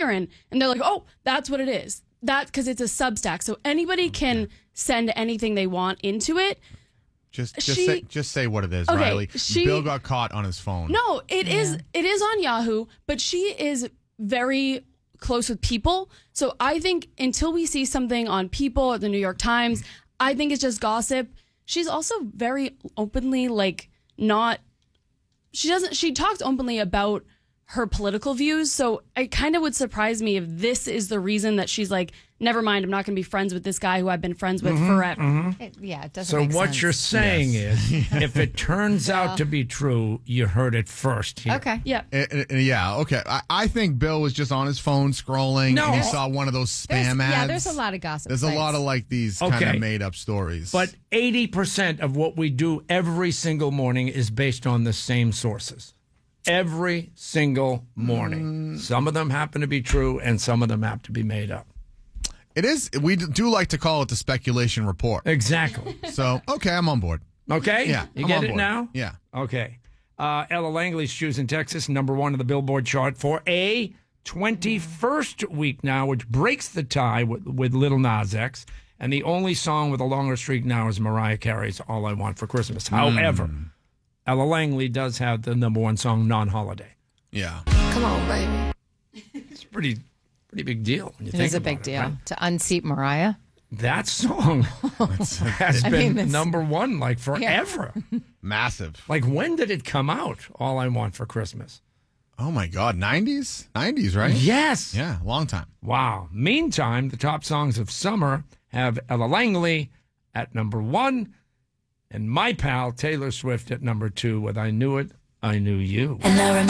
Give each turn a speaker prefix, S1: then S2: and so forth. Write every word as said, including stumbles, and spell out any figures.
S1: Sheeran, and they're like, oh, that's what it is. That because it's a Substack, so anybody can send anything they want into it.
S2: Just, just
S1: She-
S2: say, just say what it is,
S1: Okay,
S2: Riley.
S1: she-
S2: Bill got caught on his phone.
S1: No, it is. It is on Yahoo, but she is very close with People. So I think until we see something on People or the New York Times, I think it's just gossip. She's also very openly like not. She doesn't. She talks openly about her political views. So it kind of would surprise me if this is the reason that she's like, never mind, I'm not going to be friends with this guy who I've been friends with
S3: Mm-hmm,
S1: forever.
S3: mm-hmm.
S4: It, yeah, it doesn't
S3: So
S4: make
S3: what
S4: sense.
S3: you're saying
S2: Yes.
S3: is, if it turns
S4: Yeah.
S3: out to be true, you heard it first here.
S4: Okay.
S1: Yeah.
S2: Uh, uh, yeah, okay. I, I think Bill was just on his phone scrolling
S3: No.
S2: and he
S3: There's-
S2: saw one of those
S4: There's,
S2: spam ads.
S4: yeah, there's a lot of gossip.
S2: There's a
S4: sites.
S2: lot of like these kind
S3: Okay.
S2: of made up stories.
S3: But eighty percent of what we do every single morning is based on the same sources. Every single morning.
S2: Mm.
S3: Some of them happen to be true and some of them have to be made up.
S2: it is, we do like to call it the speculation report.
S3: Exactly.
S2: So, okay, I'm on board.
S3: Okay?
S2: Yeah.
S3: You
S2: I'm
S3: get
S2: on
S3: it
S2: board.
S3: now?
S2: Yeah.
S3: Okay. Uh, Ella Langley's Shoes in Texas, number one on the Billboard chart for a twenty-first week now, which breaks the tie with, with Little Nas X. And the only song with a longer streak now is Mariah Carey's All I Want for Christmas. However, Ella Langley does have the number one song, Non-Holiday.
S2: Yeah.
S4: Come on, baby.
S3: It's a pretty, pretty big deal. When you
S4: It
S3: think
S4: is a
S3: about
S4: big
S3: it,
S4: deal
S3: right?
S4: to unseat Mariah.
S3: That song has
S4: I
S3: been
S4: mean, this-
S3: number one like forever.
S2: Massive.
S3: Like, when did it come out? All I Want for Christmas.
S2: Oh my God. nineties? nineties, right?
S3: Yes.
S2: Yeah, long time.
S3: Wow. Meantime, the top songs of summer have Ella Langley at number one and my pal Taylor Swift at number two with I Knew It, I Knew You.
S5: And I